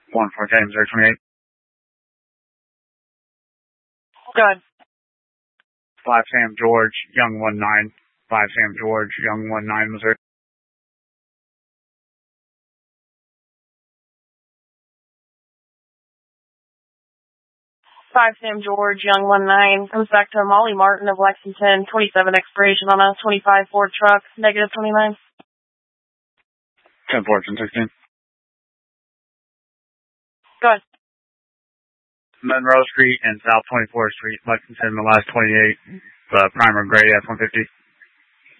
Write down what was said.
1-4-10, 028. Go ahead. 5 Sam George, Young 19. 5 Sam George, Young 19, Missouri. 5 Sam George, Young 19, comes back to Molly Martin of Lexington, 27 expiration on a 25 Ford truck, negative 29. 10-14-16. Go ahead. Monroe Street and South 24th Street, Lexington, the last 28, primer gray F-150.